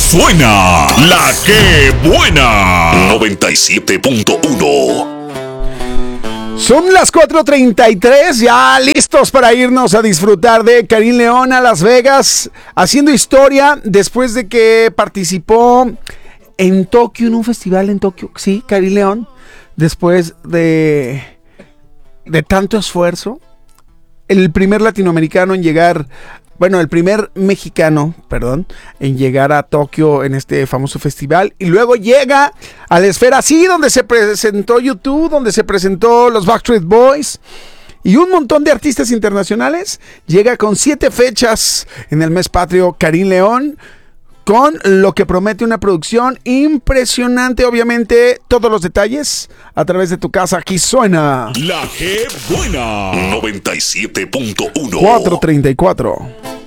suena la que buena. 97.1. Son las 4:33, ya listos para irnos a disfrutar de Karim León a Las Vegas, haciendo historia después de que participó en Tokio, en un festival en Tokio. Sí, Karim León, después de tanto esfuerzo, el primer latinoamericano en llegar, bueno, el primer mexicano, perdón, en llegar a Tokio en este famoso festival, y luego llega a la esfera, sí, donde se presentó YouTube, donde se presentó los Backstreet Boys y un montón de artistas internacionales. Llega con 7 fechas en el mes patrio Karim León, con lo que promete una producción impresionante. Obviamente, todos los detalles a través de tu casa. Aquí suena La que buena. 97.1. 4:34.